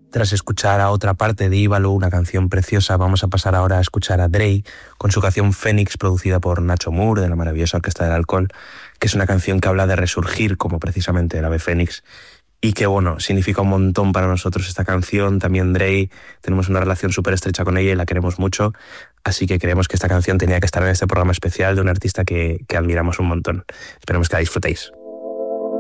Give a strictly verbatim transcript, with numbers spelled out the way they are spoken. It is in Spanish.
Tras escuchar a otra parte de Íbalo, una canción preciosa, vamos a pasar ahora a escuchar a Drey con su canción Fénix, producida por Nacho Moore de la maravillosa Orquesta del Alcohol, que es una canción que habla de resurgir como precisamente el ave fénix y que, bueno, significa un montón para nosotros esta canción. También Drey, tenemos una relación súper estrecha con ella y la queremos mucho, así que creemos que esta canción tenía que estar en este programa especial de un artista que, que admiramos un montón. Esperemos que la disfrutéis.